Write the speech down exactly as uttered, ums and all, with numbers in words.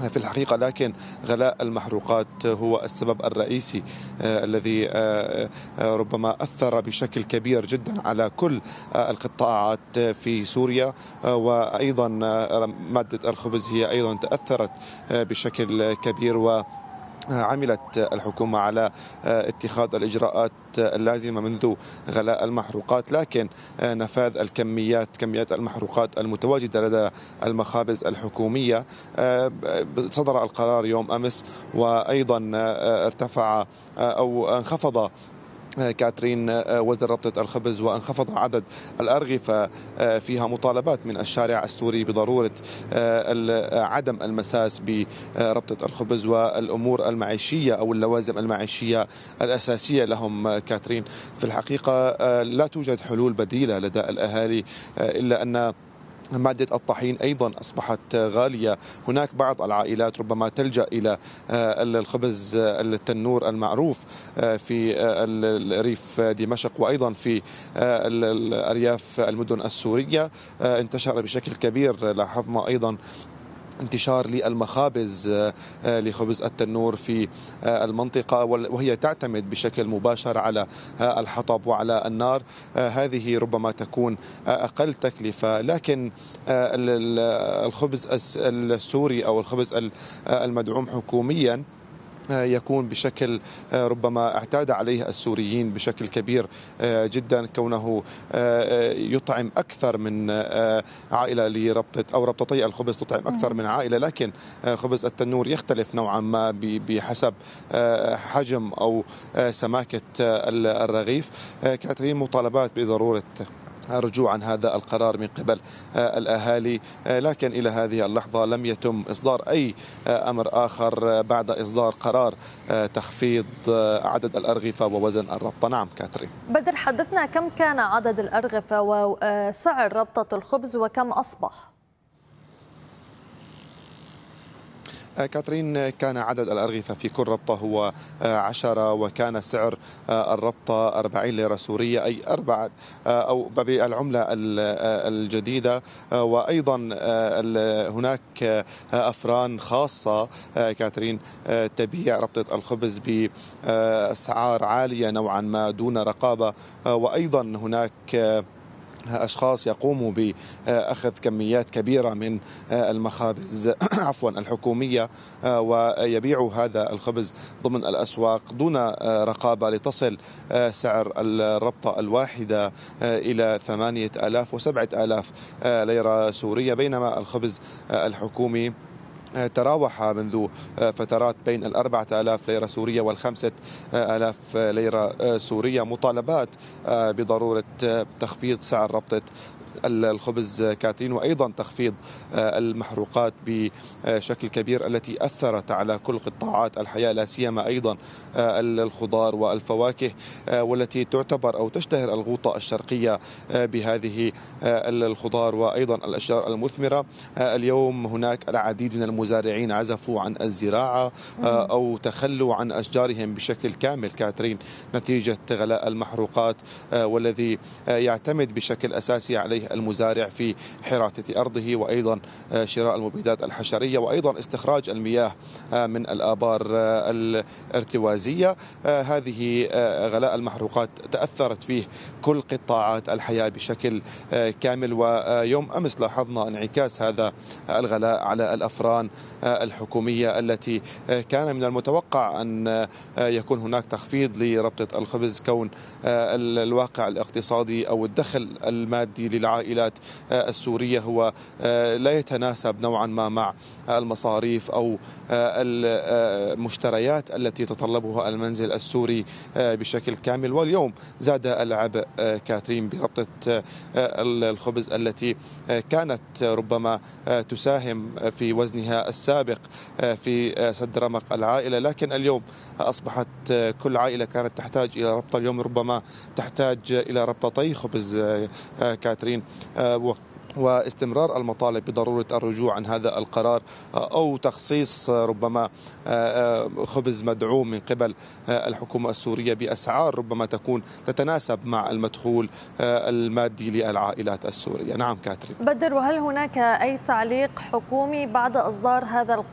في الحقيقة، لكن غلاء المحروقات هو السبب الرئيسي آه الذي آه آه ربما أثر بشكل كبير جدا على كل آه القطاعات في سوريا، آه وأيضا آه مادة الخبز هي أيضا تأثرت آه بشكل كبير، و عملت الحكومة على اتخاذ الإجراءات اللازمة منذ غلاء المحروقات، لكن نفاذ الكميات كميات المحروقات المتواجدة لدى المخابز الحكومية، صدر القرار يوم أمس، وأيضا ارتفع أو انخفض كاترين وزن ربطة الخبز، وانخفض عدد الأرغفة. فيها مطالبات من الشارع السوري بضرورة عدم المساس بربطة الخبز والأمور المعيشية أو اللوازم المعيشية الأساسية لهم. كاترين، في الحقيقة لا توجد حلول بديلة لدى الأهالي، إلا أن مادة الطحين أيضا أصبحت غالية. هناك بعض العائلات ربما تلجأ إلى الخبز التنور المعروف في ريف دمشق وأيضا في الأرياف المدن السورية، انتشر بشكل كبير. لاحظنا أيضا انتشار للمخابز لخبز التنور في المنطقة، وهي تعتمد بشكل مباشر على الحطب وعلى النار. هذه ربما تكون أقل تكلفة، لكن الخبز السوري أو الخبز المدعوم حكوميا يكون بشكل ربما اعتاد عليه السوريين بشكل كبير جدا، كونه يطعم أكثر من عائلة لربطة أو ربطتي الخبز تطعم أكثر من عائلة، لكن خبز التنور يختلف نوعا ما بحسب حجم أو سماكة الرغيف. كاترين، مطالبات بضرورة الرجوع عن هذا القرار من قبل الأهالي، لكن إلى هذه اللحظة لم يتم إصدار أي أمر آخر بعد إصدار قرار تخفيض عدد الأرغفة ووزن الربطة. نعم كاترين. بدر، حدثنا كم كان عدد الأرغفة وسعر ربطة الخبز وكم أصبح؟ كاترين، كان عدد الأرغفة في كل ربطة هو عشرة، وكان سعر الربطة أربعين ليرة سورية، أي أربعة أو بالعملة الجديدة. وأيضا هناك أفران خاصة كاترين تبيع ربطة الخبز بأسعار عالية نوعا ما دون رقابة، وأيضا هناك أشخاص يقوموا بأخذ كميات كبيرة من المخابز عفوا الحكومية، ويبيعوا هذا الخبز ضمن الأسواق دون رقابة، لتصل سعر الربطة الواحدة إلى ثمانية آلاف وسبعة آلاف ليرة سورية، بينما الخبز الحكومي تراوح منذ فترات بين الأربعة آلاف ليرة سورية والخمسة آلاف ليرة سورية. مطالبات بضرورة تخفيض سعر ربطة الخبز كاترين، وأيضا تخفيض المحروقات بشكل كبير التي أثرت على كل قطاعات الحياة، لا سيما أيضا الخضار والفواكه، والتي تعتبر أو تشتهر الغوطة الشرقية بهذه الخضار وأيضا الأشجار المثمرة. اليوم هناك العديد من المزارعين عزفوا عن الزراعة أو تخلوا عن أشجارهم بشكل كامل كاترين نتيجة غلاء المحروقات، والذي يعتمد بشكل أساسي عليه المزارع في حراثة أرضه، وأيضا شراء المبيدات الحشرية، وأيضا استخراج المياه من الآبار الارتوازية. هذه غلاء المحروقات تأثرت فيه كل قطاعات الحياة بشكل كامل، ويوم أمس لاحظنا انعكاس هذا الغلاء على الأفران الحكومية التي كان من المتوقع أن يكون هناك تخفيض لربطة الخبز، كون الواقع الاقتصادي أو الدخل المادي للعائلات السورية هو لا يتناسب نوعا ما مع المصاريف أو المشتريات التي تتطلبها المنزل السوري بشكل كامل. واليوم زاد العبء كاترين بربطة الخبز التي كانت ربما تساهم في وزنها السابق في سد رمق العائلة، لكن اليوم أصبحت كل عائلة كانت تحتاج إلى ربطة، اليوم ربما تحتاج إلى ربطتي خبز كاترين. واستمرار المطالب بضرورة الرجوع عن هذا القرار أو تخصيص ربما خبز مدعوم من قبل الحكومة السورية بأسعار ربما تكون تتناسب مع المدخول المادي للعائلات السورية. نعم كاترين. بدر، وهل هناك أي تعليق حكومي بعد إصدار هذا القرار؟